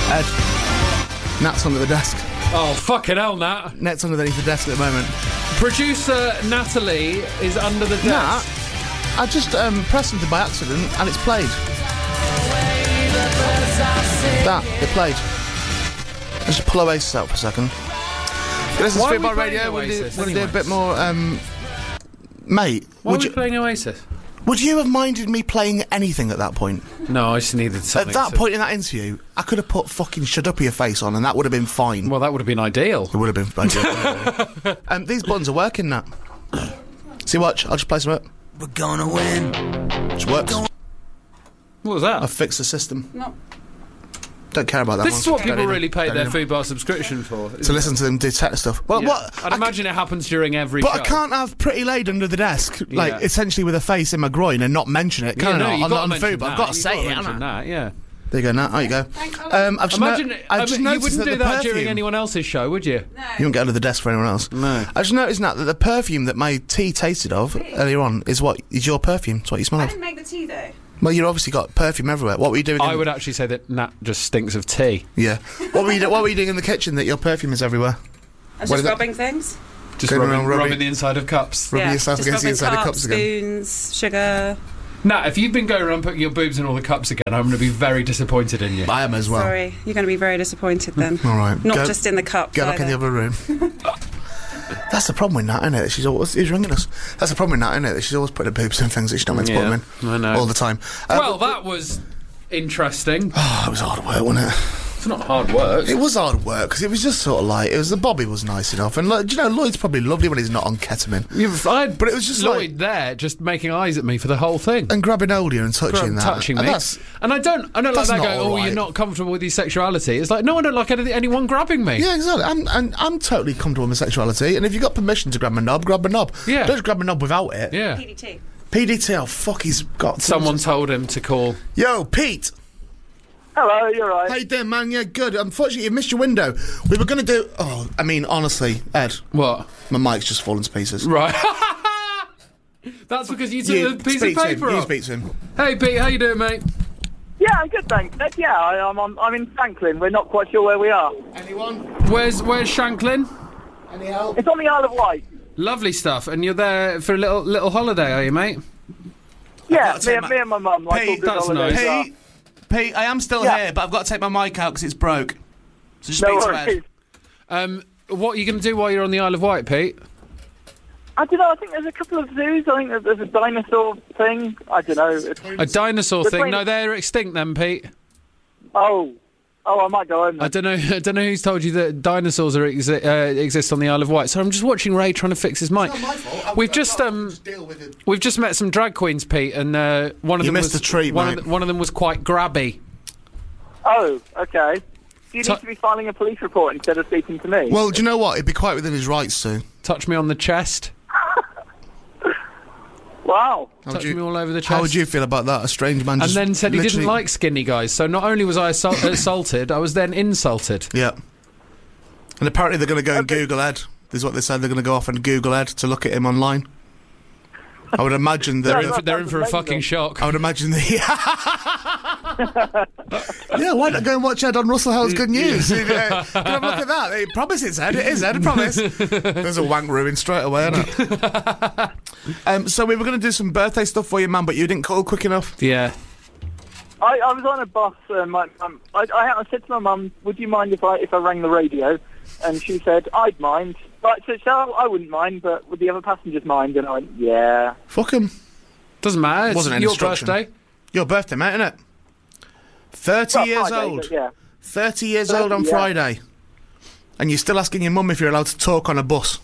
Ed. Nat's under the desk. Oh, fucking hell, Nat. Nat's underneath the desk at the moment. Producer Natalie is under the desk. Nat, I just pressed something by accident and it's played. It played. Let's just pull Oasis out for a second. This is Football Radio. We're going to do a bit more... mate, why are we playing Oasis? Would you have minded me playing anything at that point? No, I just needed something. At that point in that interview, I could have put fucking Shut Up Your Face on and that would have been fine. Well, that would have been ideal. It would have been ideal. These buttons are working, Nat. See, watch. I'll just play some of it. We're gonna win. Which works. What was that? I've fixed the system. No. Don't care about that This one. is what people really pay their food bar subscription for. To listen to them do tech stuff. Well, Yeah. what? I'd imagine it happens during every show. But I can't have Pretty Lady under the desk, like, essentially with a face in my groin and not mention it, can I not? On the food, but I've got to say it, haven't I? Yeah. There you go, Nat. There you go. I've just you wouldn't do that during anyone else's show, would you? No. You wouldn't get under the desk for anyone else. No. I just noticed, Nat, that the perfume that my tea tasted of earlier on is your perfume. It's what you smell I of. didn't make the tea though. Well, you've obviously got perfume everywhere. What were you doing? I would actually say that Nat just stinks of tea. Yeah. What were you doing in the kitchen that your perfume is everywhere? I was just rubbing things. Just rubbing the inside of cups. Rubbing yourself against the inside of cups again. Spoons, sugar. Nat, if you've been going around putting your boobs in all the cups again, I'm going to be very disappointed in you. I am as well. Sorry, you're going to be very disappointed then. All right. Not just in the cups. Go back in the other room. That's the problem with Nat, isn't it? She's always ringing us. That's the problem with Nat, isn't it? That she's always putting her boobs in things that she don't meant to put them in. I know. All the time. Well, that was interesting. Oh, it was hard work, wasn't it? It's not hard work. It was hard work because it was just sort of like the Bobby was nice enough, and do you know Lloyd's probably lovely when he's not on ketamine. But it was just Lloyd there, just making eyes at me for the whole thing, and grabbing hold of you and touching me. And I don't like that. Go, you're not comfortable with your sexuality. It's like, no, I don't like anyone grabbing me. Yeah, exactly. I'm totally comfortable with my sexuality, and if you've got permission to grab my knob, grab my knob. Yeah, don't just grab my knob without it. Yeah. PDT. Oh fuck, he's got. Someone told him to call. Yo, Pete. Hello, you're right. How you doing, man? Yeah, good. Unfortunately, you missed your window. We were going to do... Oh, I mean, honestly, Ed. What? My mic's just fallen to pieces. Right. That's because you took the piece of paper off. You speak to him. Hey, Pete, how you doing, mate? Yeah, I'm good, thanks. Yeah, I'm in Franklin. We're not quite sure where we are. Anyone? Where's Shanklin? Any help? It's on the Isle of Wight. Lovely stuff. And you're there for a little holiday, are you, mate? Yeah, me and my mum. Pete, that's nice. Pete, I am still here, but I've got to take my mic out because it's broke. So just speak to Ed. What are you going to do while you're on the Isle of Wight, Pete? I don't know. I think there's a couple of zoos. I think there's a dinosaur thing. I don't know. A dinosaur thing? No, they're extinct then, Pete. Oh, I might go home then. I don't know who's told you that dinosaurs exist on the Isle of Wight. So I'm just watching Ray trying to fix his mic. It's not my fault. We've just met some drag queens, Pete, and one of them missed was a treat, mate. One of them was quite grabby. Oh, okay. Do you need to be filing a police report instead of speaking to me? Well, do you know what? He'd be quite within his rights to. Touch me on the chest. Wow. Touch me all over the chest. How would you feel about that? A strange man just... And then said he didn't like skinny guys. So not only was I assaulted, I was then insulted. Yeah. And apparently they're going to go and Google Ed. This is what they said. They're going to go off and Google Ed to look at him online. I would imagine that... They're in for a fucking shock. I would imagine yeah, why not go and watch Ed on Russell Howell's Good News? Can I have a look at that? I promise it's Ed. It is Ed, I promise. There's a wank ruin straight away, isn't it? So we were going to do some birthday stuff for your mum, but you didn't call quick enough. Yeah. I was on a bus. I said to my mum, "Would you mind if I rang the radio?" And she said, "I'd mind." Right, so I wouldn't mind, but would the other passengers mind? And I went, "Yeah." Fuck 'em. Doesn't matter. Wasn't an your instruction. birthday. Your birthday, mate, isn't it? 30 years Friday, old. yeah. 30 years old on Friday. And you're still asking your mum if you're allowed to talk on a bus.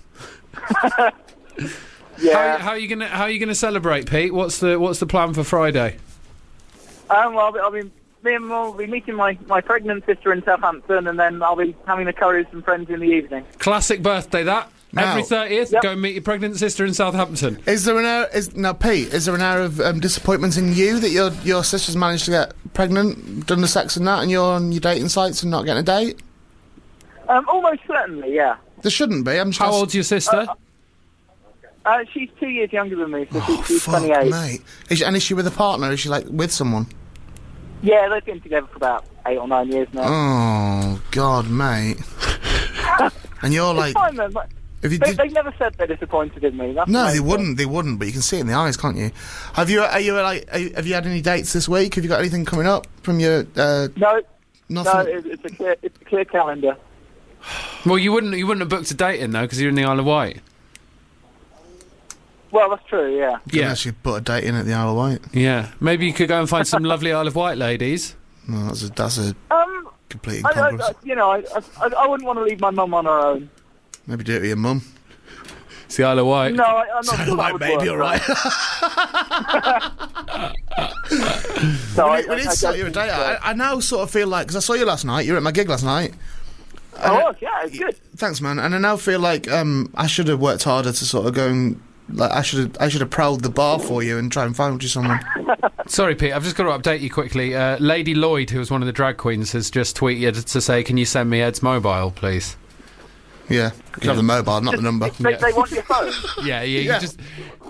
Yeah. How are you gonna celebrate, Pete? What's the plan for Friday? Well, me and Mum will be meeting my pregnant sister in Southampton, and then I'll be having a curry with some friends in the evening. Classic birthday, that. Now- Every 30th, Yep. go and meet your pregnant sister in Southampton. Is there an air... Pete, is there an air of disappointment in you that your sister's managed to get pregnant, done the sex and that, and you're on your dating sites and not getting a date? Almost certainly, yeah. There shouldn't be. How old's your sister? She's 2 years younger than me, so Oh, she's fuck, 28. mate. Is she with a partner? Is she, like, with someone? Yeah, they've been together for about 8 or 9 years now. Oh, God, mate. And you're like... It's fine, then. If you They never said they're disappointed in me. That's no, the they main wouldn't. They wouldn't. But you can see it in the eyes, can't you? Have you had any dates this week? Have you got anything coming up from your? No, nothing. no. It's a clear calendar. Well, you wouldn't have booked a date in though, because you're in the Isle of Wight. Well, that's true. Yeah. Unless you put a date in at the Isle of Wight. Yeah. Maybe you could go and find some lovely Isle of Wight ladies. No, that's a complete I incongruous. wouldn't want to leave my mum on her own. Maybe do it with your mum. It's the Isle of Wight. No, I'm not sure that would maybe work, you're right. We need to sort you a date out. I now sort of feel like, because I saw you last night, you were at my gig last night. I was, yeah, it's good. Thanks, man. And I now feel like I should have worked harder to sort of go and, like, I should have prowled the bar for you and try and find you someone. Sorry, Pete, I've just got to update you quickly. Lady Lloyd, who was one of the drag queens, has just tweeted to say, can you send me Ed's mobile, please? Yeah, you can have the mobile, not the number. They want your phone. Yeah, Yeah. you just...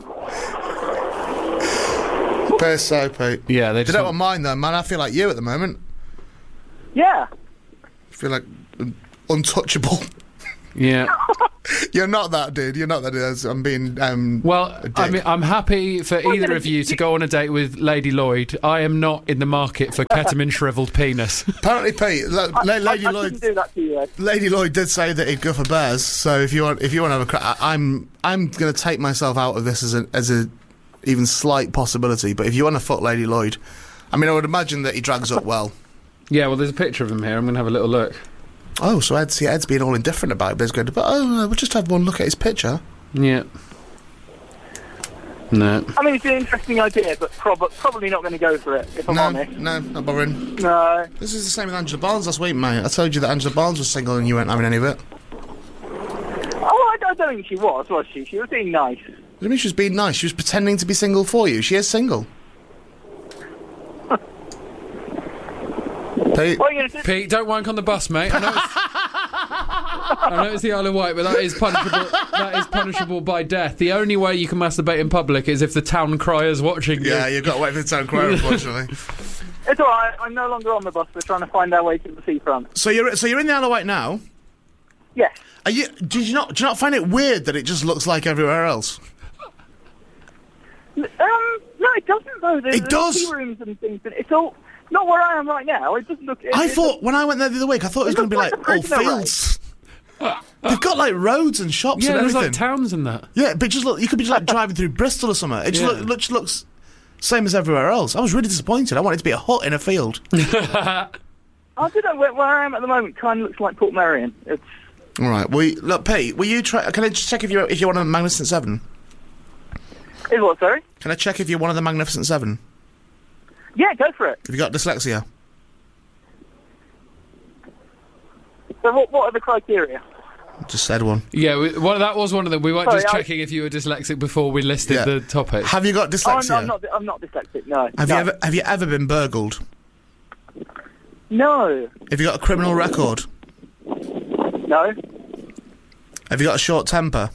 Fair so, Pete. Yeah, they They don't want mine, though, man. I feel like you at the moment. Yeah. I feel like untouchable. Yeah. You're not that, dude. You're not that, dude. I'm being, Well, a dick. I mean, I'm happy for either of you to go on a date with Lady Lloyd. I am not in the market for ketamine shriveled penis. Apparently, Pete, Lady I Lloyd... couldn't do that to you, Ed. Lady Lloyd did say that he'd go for bears, so if you want to have a crack, I'm going to take myself out of this as a even slight possibility. But if you want to fuck Lady Lloyd, I mean, I would imagine that he drags up well. Yeah, well, there's a picture of him here. I'm going to have a little look. Oh, so Ed's being all indifferent about it, but he's going to, we'll just have one look at his picture. Yeah. No. I mean, it's an interesting idea, but probably not going to go for it, if I'm honest. No, not bothering. No. This is the same with Angela Barnes last week, mate. I told you that Angela Barnes was single and you weren't having any of it. Oh, I don't think she was she? She was being nice. What do you mean she was being nice? She was pretending to be single for you. She is single. Pete? Well, you know, Pete, don't wank on the bus, mate. I know it's the Isle of Wight, but that is punishable. That is punishable by death. The only way you can masturbate in public is if the town crier's watching you. Yeah, you've got to wait for the town crier, unfortunately. it's all right. I'm no longer on the bus. We're trying to find our way to the seafront. So you're in the Isle of Wight now. Yes. Do you not find it weird that it just looks like everywhere else? No, it doesn't though. There's does. tea rooms and things. And it's all not where I am right now. It doesn't look. I thought when I went there the other week, I thought it was going to be looks like like all the prisoner fields. They've got like roads and shops Yeah, and there's everything. like towns and that. Yeah, but just look, you could be just like driving through Bristol or something. It just looks same as everywhere else. I was really disappointed. I wanted it to be a hut in a field. I don't know where I am at the moment. Kind of looks like Port Merion. It's. All right. Look, Pete. Will you try? Can I just check if you're one of the Magnificent Seven? Is what? Sorry. Can I check if you're one of the Magnificent Seven? Yeah, go for it. Have you got dyslexia? So what are the criteria? Just said one. Yeah, that was one of them. We weren't Sorry, just checking if you were dyslexic before we listed the topics. Have you got dyslexia? I'm not dyslexic. No. Have you ever been burgled? No. Have you got a criminal record? No. Have you got a short temper?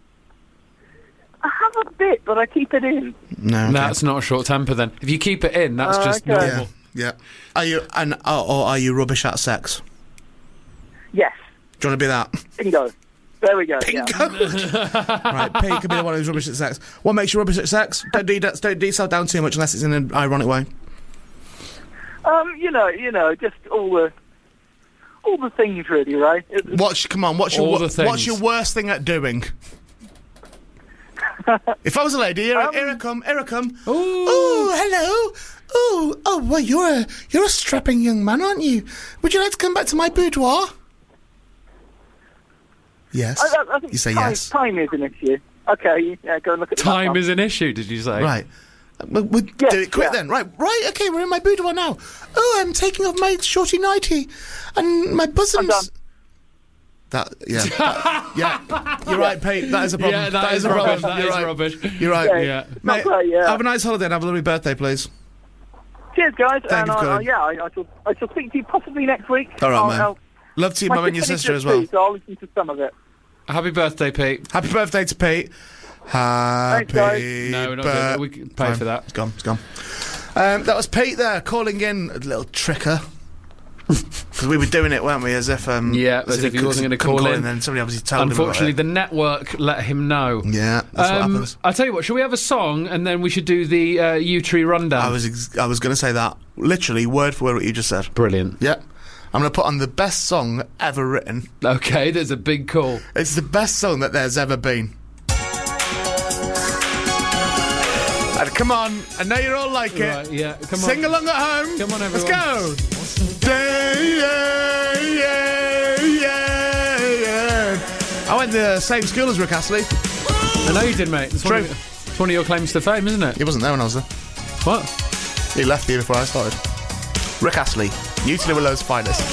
I have a bit, but I keep it in. No. Okay. That's not a short temper then. If you keep it in, that's just okay. normal. Yeah. Are you or are you rubbish at sex? Yes. Do you want to be that? Bingo. There we go. Bingo. Yeah. Right, Pete could be the one who's rubbish at sex. What makes you rubbish at sex? Don't yourself down too much unless it's in an ironic way. Just all the things really, right? What's your worst thing at doing? If I was a lady, here I come. Ooh, hello. Oh, well, you're a strapping young man, aren't you? Would you like to come back to my boudoir? Yes. I think you say time, yes. Time is an issue. Okay, yeah, go and look at the Time map. is an issue, did you say? Right. We'll do it quick then. Right, okay, we're in my boudoir now. Oh, I'm taking off my shorty nightie. And my bosoms... Yeah. You're right, Pete. That is a problem. Yeah, that is a rubbish. problem. That You're is right. rubbish. You're right. Yeah. Mate, right, yeah. have a nice holiday and have a lovely birthday, please. Cheers, guys. Thank you for calling. I shall speak to you possibly next week. All right, man. Love to you, mum and your sister as well. So I'll listen to some of it. Happy birthday, Pete. Happy birthday to Pete. Happy guys. No, we're not doing that. We can pay for that. It's gone. That was Pete there, calling in, a little tricker. Because we were doing it, weren't we? As if as if he wasn't going to call in. And then somebody obviously told Unfortunately, him the network let him know. Yeah, that's what happens. I'll tell you what. Shall we have a song and then we should do the U-Tree rundown? I was going to say that literally word for word what you just said. Brilliant. Yeah. I'm going to put on the best song ever written. Okay, there's a big call. It's the best song that there's ever been. And come on, I know you all like it. Right, yeah, come on. Sing along at home. Come on, everyone. Let's go. I went to the same school as Rick Astley. I know you did, mate. It's True. It's one of your claims to fame, isn't it? He wasn't there when I was there. What? He left here before I started. Rick Astley, U2 Willow's finest.